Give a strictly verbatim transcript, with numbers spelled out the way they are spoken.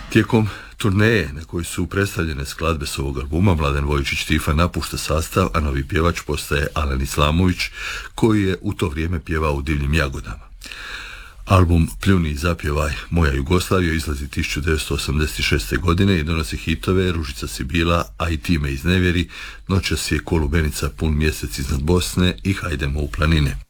Tijekom turneje na kojoj su predstavljene skladbe s ovog albuma, Mladen Vojičić Tifa napušta sastav, a novi pjevač postaje Alen Islamović, koji je u to vrijeme pjevao u Divljim jagodama. Album Pljuni i zapjevaj Moja Jugoslavija izlazi tisuću devetsto osamdeset šeste. godine i donosi hitove Ružica si bila, a i ti me iznevjeri, Noćas je ko lubenica pun mjesec iznad Bosne i Hajdemo u planine.